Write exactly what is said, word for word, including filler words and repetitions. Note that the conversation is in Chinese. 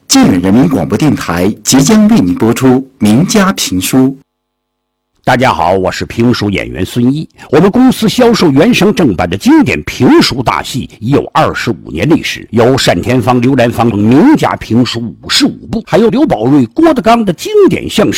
靖远人民广播电台即将为你播出名家评书。 大家好，我是评书演员孙一。我们公司销售原声正版的经典评书大戏已有二十五年历史，有单田芳、刘兰芳名家评书五十五部，还有刘宝瑞、郭德纲的经典相声